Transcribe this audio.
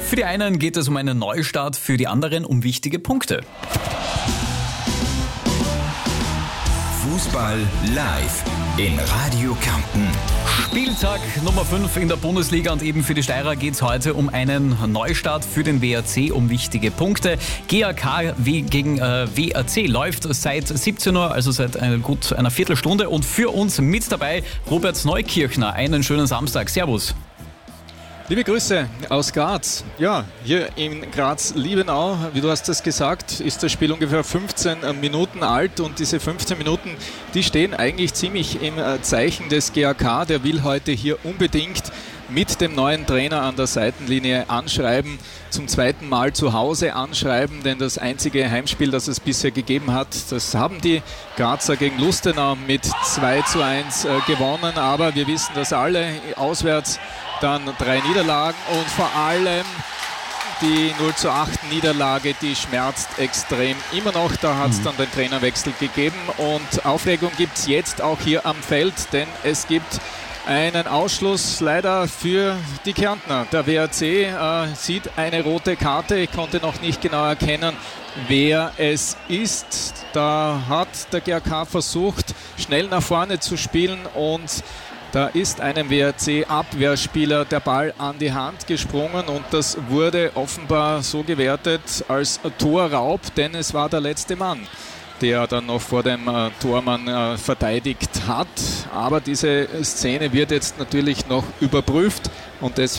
Für die einen geht es um einen Neustart, für die anderen um wichtige Punkte. Fußball live in Radio Kärnten. Spieltag Nummer 5 in der Bundesliga und eben für die Steirer geht es heute um einen Neustart für den WRC, um wichtige Punkte. GAK gegen WRC läuft seit 17 Uhr, also seit gut einer Viertelstunde, und für uns mit dabei Robert Neukirchner. Einen schönen Samstag. Servus. Liebe Grüße aus Graz. Ja, hier in Graz-Liebenau, wie du hast das gesagt, ist das Spiel ungefähr 15 Minuten alt und diese 15 Minuten, die stehen eigentlich ziemlich im Zeichen des GAK. Der will heute hier unbedingt mit dem neuen Trainer an der Seitenlinie anschreiben, zum zweiten Mal zu Hause anschreiben, denn das einzige Heimspiel, das es bisher gegeben hat, das haben die Grazer gegen Lustenau mit 2:1 gewonnen, aber wir wissen das alle, auswärts dann 3 Niederlagen und vor allem die 0:8 Niederlage, die schmerzt extrem immer noch. Da hat es dann den Trainerwechsel gegeben und Aufregung gibt es jetzt auch hier am Feld, denn es gibt einen Ausschluss leider für die Kärntner. Der WRC sieht eine rote Karte. Ich konnte noch nicht genau erkennen, wer es ist. Da hat der GAK versucht, schnell nach vorne zu spielen und da ist einem WRC-Abwehrspieler der Ball an die Hand gesprungen und das wurde offenbar so gewertet als Torraub, denn es war der letzte Mann, der dann noch vor dem Tormann verteidigt hat. Aber diese Szene wird jetzt natürlich noch überprüft und deswegen